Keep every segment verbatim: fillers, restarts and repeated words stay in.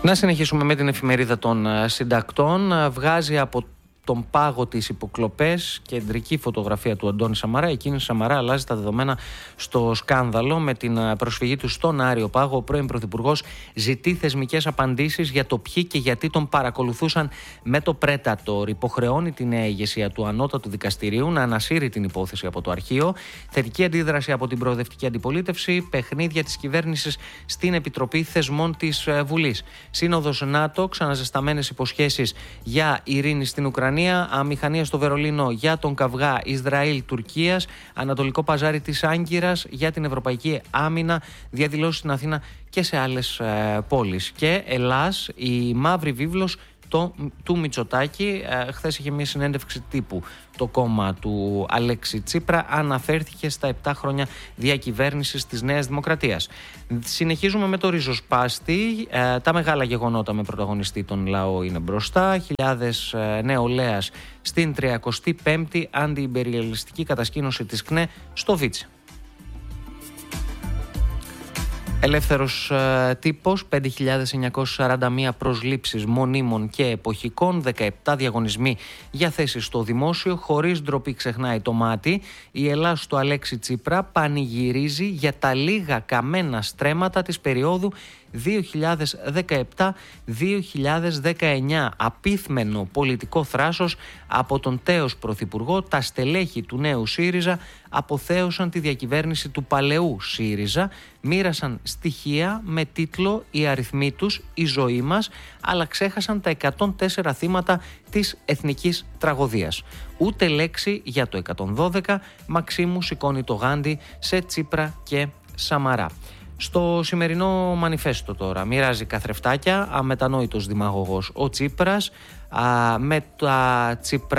Να συνεχίσουμε με την εφημερίδα των συντακτών. Βγάζει από τον πάγο της υποκλοπές, κεντρική φωτογραφία του Αντώνη Σαμαρά. Η κίνηση Σαμαρά αλλάζει τα δεδομένα στο σκάνδαλο. Με την προσφυγή του στον Άριο Πάγο, ο πρώην Πρωθυπουργός ζητεί θεσμικές απαντήσεις για το ποιοι και γιατί τον παρακολουθούσαν με το Πρέτατορ. Υποχρεώνει τη νέα ηγεσία του Ανώτατου Δικαστηρίου να ανασύρει την υπόθεση από το αρχείο. Θετική αντίδραση από την προοδευτική αντιπολίτευση. Παιχνίδια της κυβέρνησης στην Επιτροπή Θεσμών της Βουλής. Σύνοδος ΝΑΤΟ, ξαναζεσταμένες υποσχέσεις για ειρήνη στην Ουκρανία. Αμηχανία στο Βερολίνο για τον καυγά Ισραήλ-Τουρκίας. Ανατολικό παζάρι της Άγκυρας για την Ευρωπαϊκή Άμυνα. Διαδηλώσεις στην Αθήνα και σε άλλες ε, πόλεις. Και Ελλάς, η μαύρη βίβλος το, του Μητσοτάκη. Ε, χθες είχε μια συνέντευξη τύπου. Το κόμμα του Αλέξη Τσίπρα αναφέρθηκε στα επτά χρόνια διακυβέρνησης της Νέας Δημοκρατίας. Συνεχίζουμε με το ριζοσπάστη. Ε, τα μεγάλα γεγονότα με πρωταγωνιστή τον λαό είναι μπροστά. Χιλιάδες ε, νεολαίας στην τριακοστή πέμπτη αντιυμπεριαλιστική κατασκήνωση της ΚΝΕ στο Βίτσι. Ελεύθερος ε, τύπος, πέντε χιλιάδες εννιακόσιες σαράντα μία προσλήψεις μονίμων και εποχικών, δεκαεπτά διαγωνισμοί για θέσεις στο δημόσιο, χωρίς ντροπή ξεχνάει το μάτι. Η Ελλάς του Αλέξη Τσίπρα πανηγυρίζει για τα λίγα καμένα στρέμματα της περίοδου δύο χιλιάδες δεκαεπτά δύο χιλιάδες δεκαεννιά. Απίθμενο πολιτικό θράσος από τον τέος πρωθυπουργό. Τα στελέχη του νέου ΣΥΡΙΖΑ αποθέωσαν τη διακυβέρνηση του παλαιού ΣΥΡΙΖΑ, μοίρασαν στοιχεία με τίτλο «Οι αριθμοί τους, η ζωή μας», αλλά ξέχασαν τα εκατόν τέσσερα θύματα της εθνικής τραγωδίας. Ούτε λέξη για το εκατόν δώδεκα. Μαξίμου σηκώνει το γάντι σε Τσίπρα και Σαμαρά. Στο σημερινό μανιφέστο τώρα μοιράζει καθρεφτάκια, αμετανόητος δημαγωγός ο Τσίπρας. Α, με τα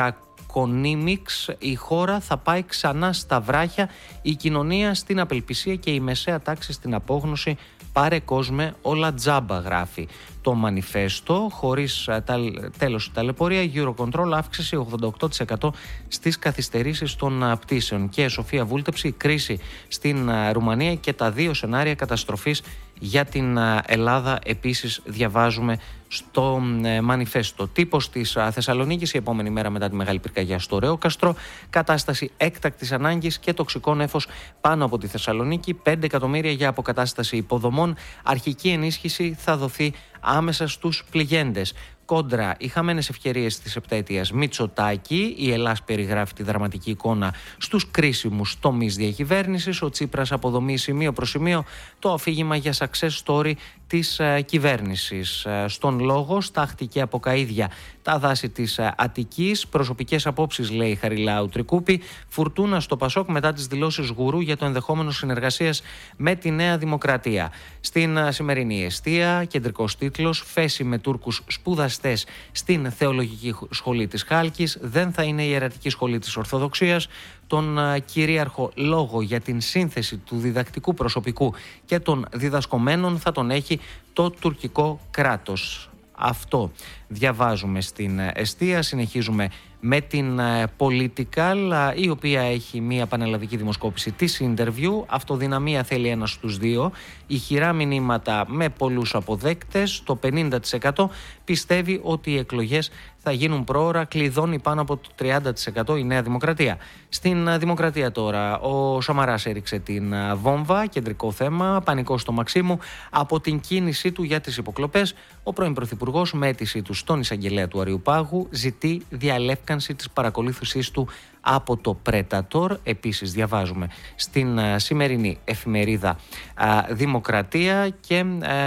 Τσιπρακονίμιξ η χώρα θα πάει ξανά στα βράχια, η κοινωνία στην απελπισία και η μεσαία τάξη στην απόγνωση. Πάρε κόσμε, όλα τζάμπα, γράφει το μανιφέστο. Χωρίς τα, τέλος ταλαιπωρία, Eurocontrol αύξηση ογδόντα οκτώ τοις εκατό στις καθυστερήσεις των πτήσεων. Και Σοφία Βούλτεψη, κρίση στην Ρουμανία και τα δύο σενάρια καταστροφής για την Ελλάδα επίσης διαβάζουμε στο μανιφέστο. Τύπος της Θεσσαλονίκης, η επόμενη μέρα μετά τη μεγάλη πυρκαγιά στο Ρεόκαστρο. Κατάσταση έκτακτης ανάγκης και τοξικό νέφος πάνω από τη Θεσσαλονίκη. πέντε εκατομμύρια για αποκατάσταση υποδομών. Αρχική ενίσχυση θα δοθεί άμεσα στους πληγέντες. Κόντρα, οι χαμένες ευκαιρίες της επταετίας Μητσοτάκη. Η Ελλάς περιγράφει τη δραματική εικόνα στους κρίσιμους τομείς διακυβέρνησης. Ο Τσίπρας αποδομεί σημείο προς σημείο το αφήγημα για success story της uh, κυβέρνησης. Uh, στον λόγο στάχτηκε από καΐδια τα δάση της uh, Αττικής. Προσωπικές απόψεις, λέει Χαριλάου Τρικούπη. Φουρτούνα στο Πασόκ μετά τις δηλώσεις Γουρού για το ενδεχόμενο συνεργασίας με τη Νέα Δημοκρατία. Στην uh, σημερινή εστία, κεντρικός τίτλος, φέση με Τούρκους σπουδαστές στην Θεολογική Σχολή της Χάλκης. Δεν θα είναι η Ιερατική Σχολή της Ορθοδοξίας. Τον uh, κυρίαρχο λόγο για την σύνθεση του διδακτικού προσωπικού και των διδασκομένων θα τον έχει το τουρκικό κράτος. Αυτό διαβάζουμε στην εστία. Συνεχίζουμε με την Political, η οποία έχει μια πανελλαδική δημοσκόπηση της Interview. Αυτοδυναμία θέλει ένας στους δύο. Ηχηρά μηνύματα με πολλούς αποδέκτες. Το πενήντα τοις εκατό πιστεύει ότι οι εκλογές θα γίνουν πρόωρα. Κλειδώνει πάνω από το τριάντα τοις εκατό η Νέα Δημοκρατία. Στην Δημοκρατία τώρα, ο Σαμαράς έριξε την βόμβα. Κεντρικό θέμα, πανικό στο Μαξίμου από την κίνησή του για τις υποκλοπές. Ο πρώην Πρωθυπουργός, με αίτησή του στον εισαγγελέα του Αριού Πάγου, ζητεί διαλεύκανση της παρακολούθησής του από το Πρέτατορ. Επίσης διαβάζουμε στην uh, σημερινή εφημερίδα uh, Δημοκρατία και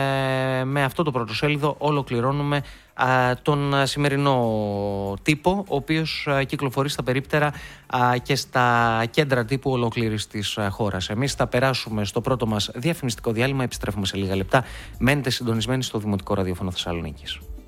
uh, με αυτό το πρωτοσέλιδο ολοκληρώνουμε uh, τον uh, σημερινό τύπο, ο οποίος uh, κυκλοφορεί στα περίπτερα uh, και στα κέντρα τύπου ολόκληρης της uh, χώρας. Εμείς θα περάσουμε στο πρώτο μας διαφημιστικό διάλειμμα, επιστρέφουμε σε λίγα λεπτά. Μένετε συντονισμένοι στο Δημοτικό Ραδιόφωνο Θεσσαλονίκης.